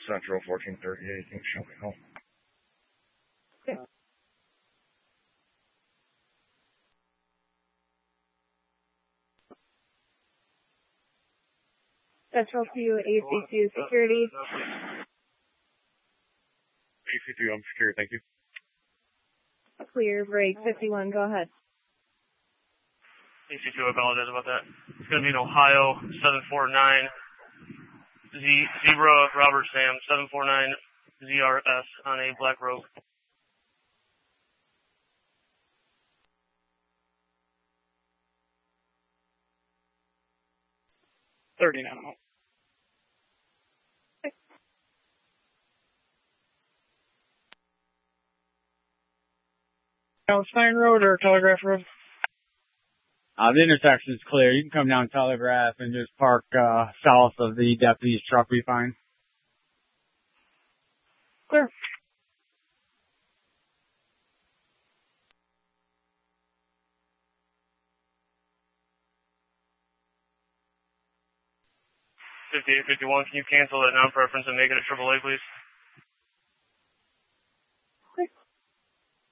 Central 1438. Can you show me home? Okay. Central to AC2 security. AC2, I'm secure. Thank you. Clear, break 51, go ahead. AC2, I apologize about that. It's going to be in Ohio, 749 Zebra Robert Sam, 749 ZRS on a black rope. $30 Palestine Road or Telegraph Road? The intersection's clear. You can come down Telegraph and just park south of the deputy's truck. Be fine. Clear. $58.51. Can you cancel that non-preference and make it a AAA, please?